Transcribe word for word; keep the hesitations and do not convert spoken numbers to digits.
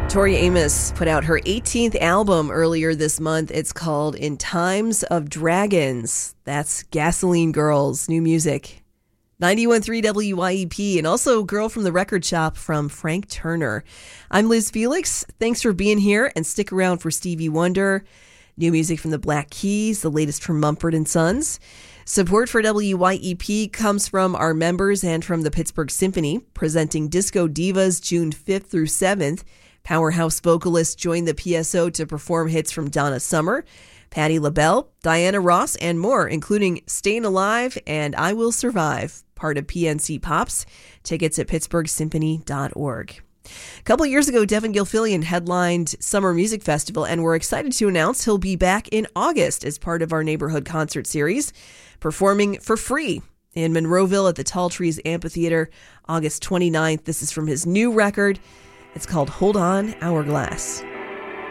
Tori Amos put out her eighteenth album earlier this month. It's called In Times of Dragons. That's Gasoline Girls, new music. ninety-one point three W Y E P, and also Girl from the Record Shop from Frank Turner. I'm Liz Felix. Thanks for being here, and stick around for Stevie Wonder. New music from the Black Keys, the latest from Mumford and Sons. Support for W Y E P comes from our members and from the Pittsburgh Symphony, presenting Disco Divas June fifth through seventh. Powerhouse vocalists join the P S O to perform hits from Donna Summer, Patti LaBelle, Diana Ross, and more, including Staying Alive and I Will Survive, part of P N C Pops. Tickets at pittsburgh symphony dot org. A couple of years ago, Devin Gilfillian headlined Summer Music Festival, and we're excited to announce he'll be back in August as part of our neighborhood concert series, performing for free in Monroeville at the Tall Trees Amphitheater, August twenty-ninth. This is from his new record. It's called Hold On, Hourglass.